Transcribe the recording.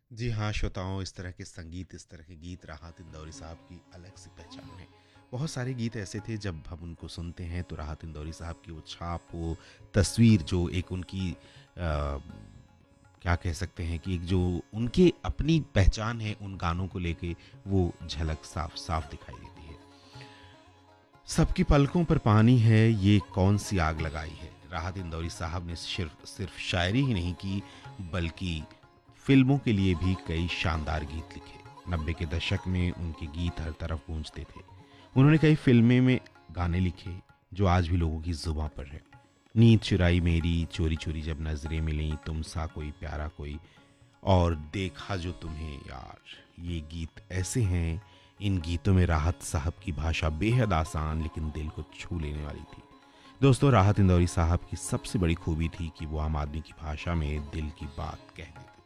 जी हाँ, श्रोताओं, इस तरह के संगीत, इस तरह के गीत राहत इंदौरी साहब की अलग सी पहचान है। बहुत सारे गीत ऐसे थे जब हम उनको सुनते हैं तो राहत इंदौरी साहब की वो छाप, वो तस्वीर जो एक उनकी क्या कह सकते हैं कि एक जो उनकी अपनी पहचान है उन गानों को लेके, वो झलक साफ-साफ दिखाई देती है। सबकी पलकों पर पानी है, ये कौन सी आग लगाई है। राहत इंदौरी साहब ने सिर्फ सिर्फ शायरी ही नहीं की, बल्कि फिल्मों के लिए भी कई शानदार गीत लिखे। 90 के दशक में उनके गीत हर तरफ गूंजते थे। उन्होंने कई फिल्में में गाने लिखे जो आज भी लोगों की जुबां पर है। नींद चुराई मेरी, चोरी चोरी जब नजरें मिली, तुम सा कोई प्यारा कोई, और देखा जो तुम्हें यार, ये गीत ऐसे हैं। इन गीतों में राहत साहब की भाषा बेहद आसान लेकिन दिल को छू लेने वाली थी। दोस्तों, राहत इंदौरी साहब की सबसे बड़ी खूबी थी कि वो आम आदमी की भाषा में दिल की बात कह देते।